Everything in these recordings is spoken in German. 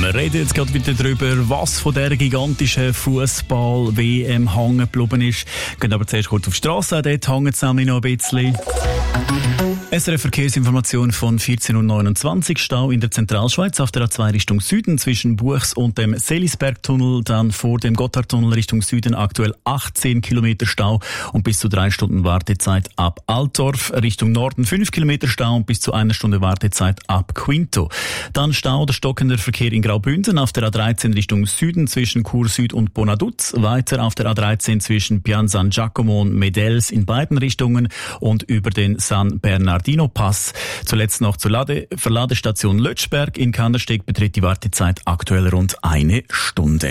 Wir reden jetzt gerade wieder darüber, was von dieser gigantischen Fußball-WM hängen geblieben ist. Gehen aber zuerst kurz auf die Strasse, dort hängt es nämlich noch ein bisschen. SRF Verkehrsinformation von 14.29 Uhr. Stau in der Zentralschweiz auf der A2 Richtung Süden zwischen Buchs und dem Selisbergtunnel, dann vor dem Gotthardtunnel Richtung Süden aktuell 18 Kilometer Stau und bis zu 3 Stunden Wartezeit ab Altdorf. Richtung Norden 5 Kilometer Stau und bis zu 1 Stunde Wartezeit ab Quinto. Dann Stau oder stockender Verkehr in Graubünden auf der A13 Richtung Süden zwischen Chur Süd und Bonaduz. Weiter auf der A13 zwischen Pian San Giacomo und Medels in beiden Richtungen und über den San Bernardino Pass. Zuletzt noch zur Verladestation Lötschberg in Kandersteg beträgt die Wartezeit aktuell rund 1 Stunde.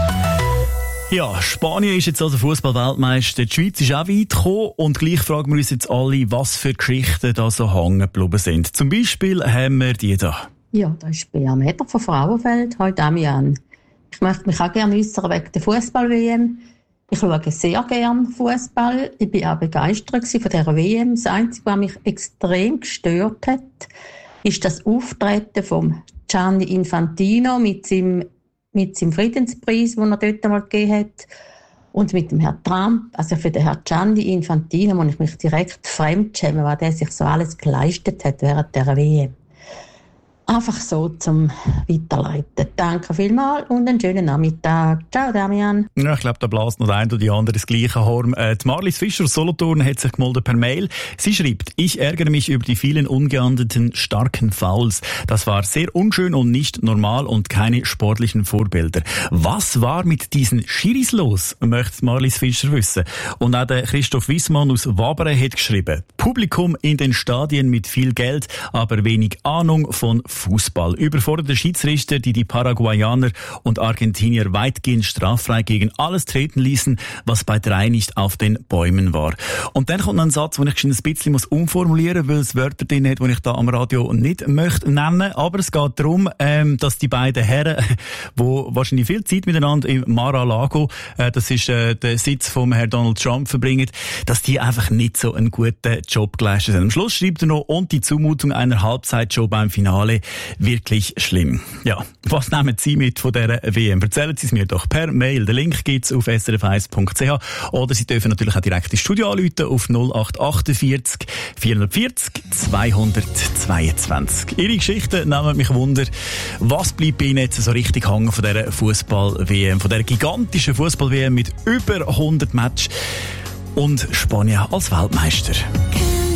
Ja, Spanien ist jetzt also Fußball-Weltmeister. Die Schweiz ist auch weit gekommen und gleich fragen wir uns jetzt alle, was für Geschichten da so hängen geblieben sind. Zum Beispiel haben wir die da. Ja, da ist Bea Meter von Frauenfeld. Hallo Damian. Ich möchte mich auch gerne äußern wegen der Fußball-WM. Ich schaue sehr gerne Fußball. Ich war auch begeistert von dieser WM. Das Einzige, was mich extrem gestört hat, ist das Auftreten von Gianni Infantino mit seinem Friedenspreis, den er dort einmal gegeben hat. Und mit dem Herrn Trump. Also für den Herrn Gianni Infantino muss ich mich direkt fremdschämen, weil der sich so alles geleistet hat während dieser WM. Einfach so zum Weiterleiten. Danke vielmals und einen schönen Nachmittag. Ciao, Damian. Ja, ich glaube, da bläst noch der eine oder die andere das gleiche Horn. Die Marlies Fischer aus Solothurn hat sich gemeldet per Mail. Sie schreibt: Ich ärgere mich über die vielen ungeahndeten starken Fouls. Das war sehr unschön und nicht normal und keine sportlichen Vorbilder. Was war mit diesen Schiris los, möchte Marlies Fischer wissen. Und auch der Christoph Wiesmann aus Wabere hat geschrieben: Publikum in den Stadien mit viel Geld, aber wenig Ahnung von Fußball. Überforderte Schiedsrichter, die Paraguayaner und Argentinier weitgehend straffrei gegen alles treten ließen, was bei 3 nicht auf den Bäumen war. Und dann kommt ein Satz, den ich schon ein bisschen umformulieren muss, weil es Wörter drin hat, die ich da am Radio nicht möchte nennen. Aber es geht darum, dass die beiden Herren, die wahrscheinlich viel Zeit miteinander im Mar-a-Lago, das ist der Sitz vom Herrn Donald Trump, verbringen, dass die einfach nicht so einen guten Job geleistet haben. Am Schluss schreibt er noch: Und die Zumutung einer Halbzeitshow beim Finale wirklich schlimm. Ja, was nehmen Sie mit von dieser WM? Erzählen Sie es mir doch per Mail. Den Link gibt es auf srf1.ch oder Sie dürfen natürlich auch direkt ins Studio anrufen auf 0848 440 222. Ihre Geschichten nehmen mich Wunder. Was bleibt bei Ihnen jetzt so richtig hängen von dieser Fußball-WM, von dieser gigantischen Fußball-WM mit über 100 Matches und Spanien als Weltmeister?